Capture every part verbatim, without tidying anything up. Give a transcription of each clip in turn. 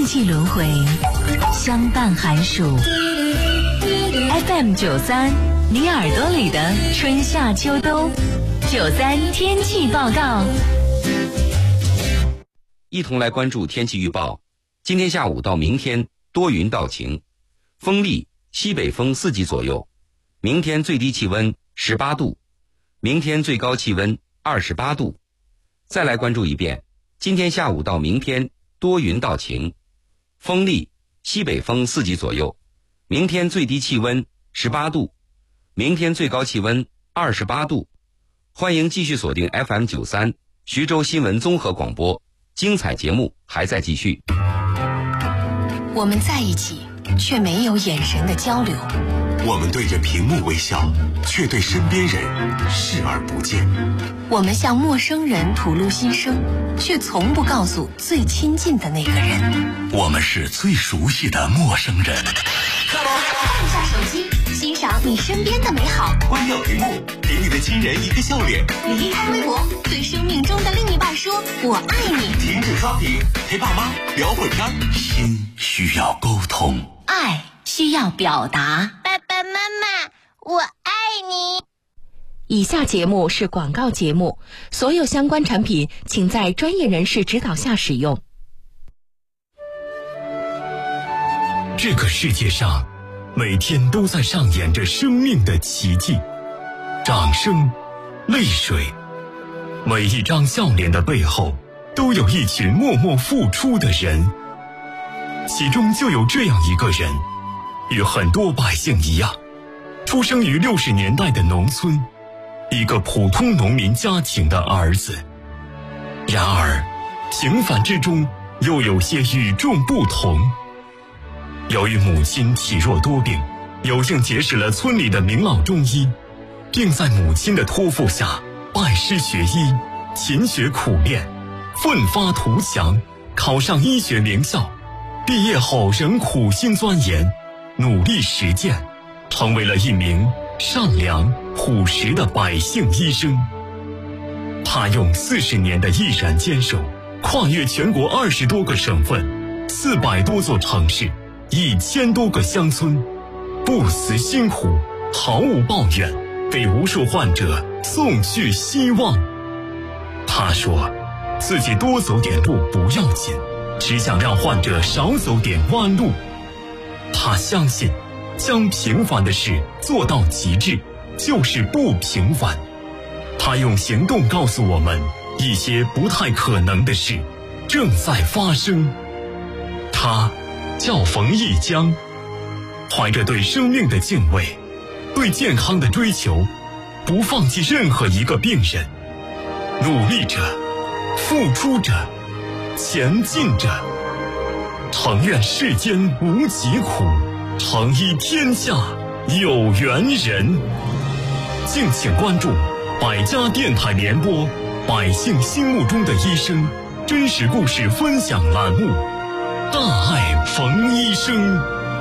季轮回，相伴寒暑。F M 九三，你耳朵里的春夏秋冬。九三天气报告， 一同来关注天气预报。今天下午到明天多云到晴，风力西北风四级左右。明天最低气温十八度，明天最高气温二十八度。再来关注一遍，今天下午到明天多云到晴，风力西北风四级左右。明天最低气温十八度，明天最高气温二十八度。欢迎继续锁定 F M 九三徐州新闻综合广播，精彩节目还在继续。 我们在一起，却没有眼神的交流。 我们对着屏幕微笑，却对身边人视而不见。 我们向陌生人吐露心声，却从不告诉最亲近的那个人。 我们是最熟悉的陌生人。 看一下手机，欣赏你身边的美好。 关掉屏幕，给你的亲人一个笑脸。 离开微博，对生命中的另一半说我爱你。 停止刷屏，陪爸妈聊会儿天。心需要沟通， 爱需要表达。 爸爸妈妈，我爱你。 以下节目是广告节目，所有相关产品请在专业人士指导下使用。 这个世界上每天都在上演着生命的奇迹，掌声，泪水，每一张笑脸的背后都有一群默默付出的人，其中就有这样一个人，与很多百姓一样，出生于六十年代的农村，一个普通农民家庭的儿子。然而平凡之中又有些与众不同。由于母亲体弱多病，有幸结识了村里的名老中医，并在母亲的托付下拜师学医，勤学苦练，奋发图强，考上医学名校。毕业后仍苦心钻研，努力实践，成为了一名善良朴实的百姓医生。他用四十年的毅然坚守，跨越全国二十多个省份，四百多座城市，一千多个乡村，不辞辛苦，毫无抱怨，给无数患者送去希望。他说自己多走点路不要紧，只想让患者少走点弯路。他相信将平凡的事做到极致就是不平凡。他用行动告诉我们，一些不太可能的事正在发生。他叫冯一江，怀着对生命的敬畏，对健康的追求，不放弃任何一个病人，努力着，付出着，前进着。诚愿世间无疾苦，诚医天下有缘人。敬请关注百家电台联播百姓心目中的医生真实故事分享栏目，大爱冯医生。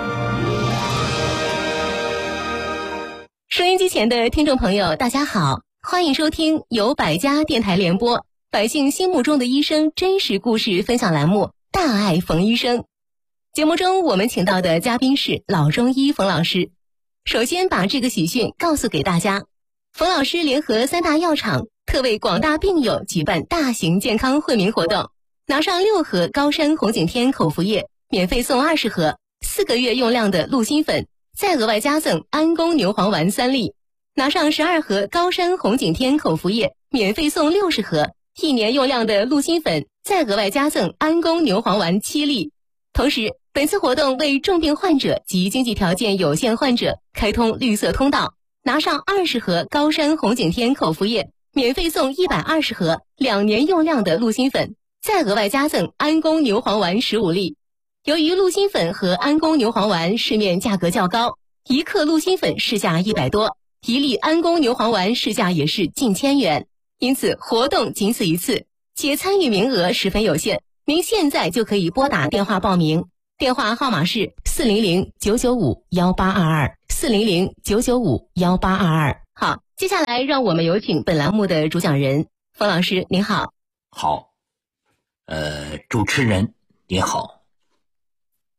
收音机前的听众朋友大家好，欢迎收听由百家电台联播百姓心目中的医生真实故事分享栏目，大爱冯医生。节目中我们请到的嘉宾是老中医冯老师。首先把这个喜讯告诉给大家，冯老师联合三大药厂特为广大病友举办大型健康惠民活动，拿上六盒高山红景天口服液免费送二十盒，四个月用量的鹿心粉再额外加赠安宫牛黄丸三粒，拿上十二盒高山红景天口服液免费送六十盒，一年用量的鹿心粉再额外加赠安宫牛黄丸七粒。同时本次活动为重病患者及经济条件有限患者开通绿色通道，拿上二十盒高山红景天口服液免费送一百二十盒两年用量的鹿心粉，再额外加赠安宫牛黄丸十五粒。由于鹿心粉和安宫牛黄丸市面价格较高，一克鹿心粉市价一百多，一粒安宫牛黄丸市价也是近千元，因此活动仅此一次，且参与名额十分有限，您现在就可以拨打电话报名，电话号码是四零零九九五幺八二二四零零九九五幺八二二。好，接下来让我们有请本栏目的主讲人冯老师，您好。 好，呃，主持人您好，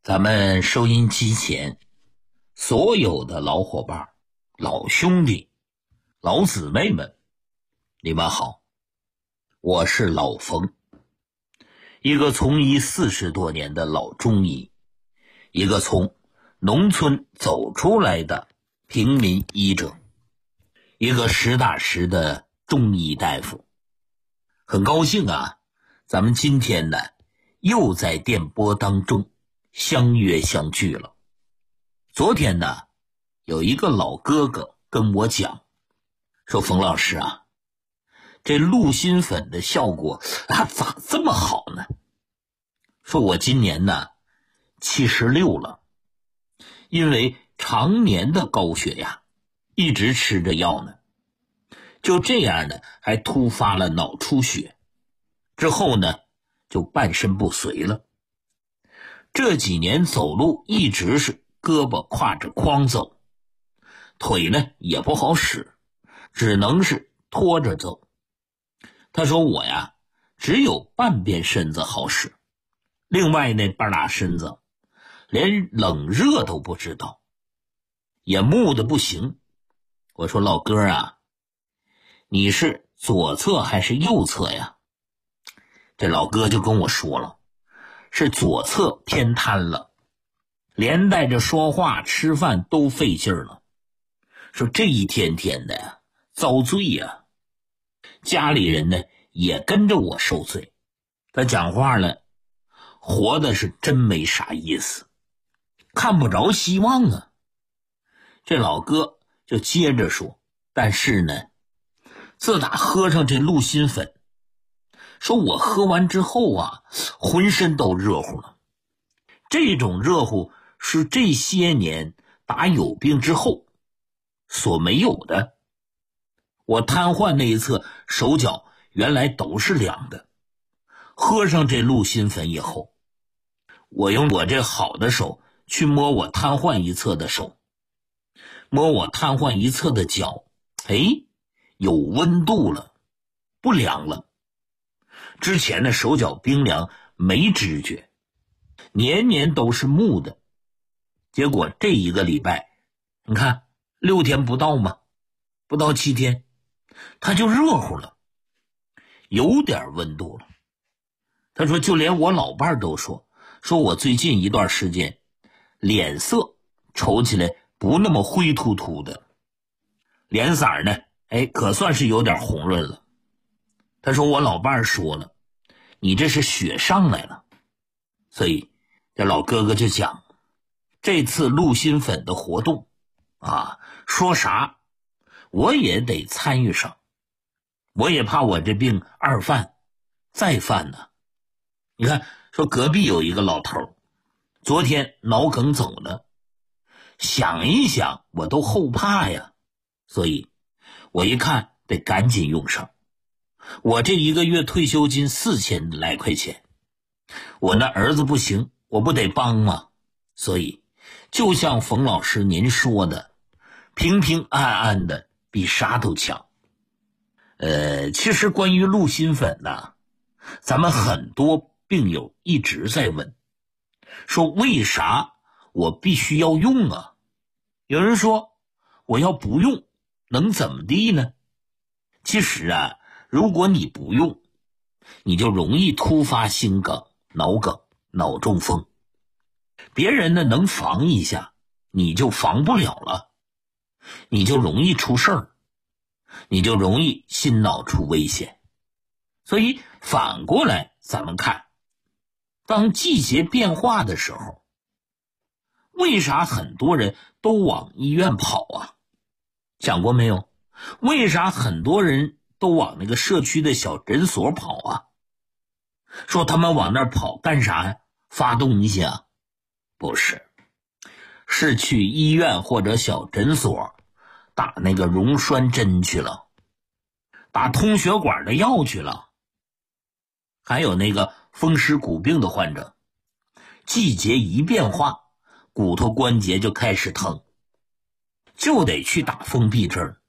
咱们收音机前所有的老伙伴、老兄弟、老姊妹们，你们好，我是老冯，一个从医四十多年的老中医，一个从农村走出来的平民医者，一个实打实的中医大夫。很高兴啊，咱们今天呢又在电波当中相约相聚了。昨天呢有一个老哥哥跟我讲说，冯老师啊，这鹿心粉的效果啊咋这么好呢？说我今年呢七十六了，因为常年的高血压，一直吃着药呢，就这样呢还突发了脑出血，之后呢就半身不遂了。这几年走路一直是胳膊挎着筐走，腿呢也不好使，只能是拖着走。他说我呀只有半边身子好使，另外那半拉身子连冷热都不知道，也木的不行。我说老哥啊，你是左侧还是右侧呀？这老哥就跟我说了，是左侧偏瘫了，连带着说话吃饭都费劲了。说这一天天的呀遭罪呀，家里人呢也跟着我受罪。他讲话了，活的是真没啥意思，看不着希望啊。这老哥就接着说，但是呢自打喝上这鹿心粉，说我喝完之后啊浑身都热乎了。这种热乎是这些年打有病之后所没有的。我瘫痪那一侧手脚原来都是凉的，喝上这鹿心粉以后，我用我这好的手去摸我瘫痪一侧的手，摸我瘫痪一侧的脚，哎，有温度了，不凉了。之前的手脚冰凉没知觉，年年都是木的。结果这一个礼拜，你看六天不到嘛，不到七天，它就热乎了，有点温度了。他说就连我老伴都说，说我最近一段时间脸色瞅起来不那么灰秃秃的，脸色呢哎，可算是有点红润了。他说我老伴说了，你这是血上来了。所以这老哥哥就讲，这次鹿心粉的活动啊，说啥我也得参与上，我也怕我这病二犯再犯呢。你看说隔壁有一个老头，昨天脑梗走了，想一想我都后怕呀，所以我一看得赶紧用上。我这一个月退休金四千来块钱，我那儿子不行，我不得帮吗？所以就像冯老师您说的，平平安安的比啥都强。呃，其实关于鹿心粉呢，咱们很多病友一直在问，说为啥我必须要用啊？有人说我要不用能怎么地呢？其实啊，如果你不用，你就容易突发心梗、脑梗、脑中风。别人呢能防一下，你就防不了了，你就容易出事儿，你就容易心脑出危险。所以反过来咱们看，当季节变化的时候，为啥很多人都往医院跑啊？想过没有？为啥很多人都往那个社区的小诊所跑啊？说他们往那儿跑干啥呀？发东西啊？不是，是去医院或者小诊所打那个溶栓针去了，打通血管的药去了。还有那个风湿骨病的患者，季节一变化，骨头关节就开始疼，就得去打封闭针。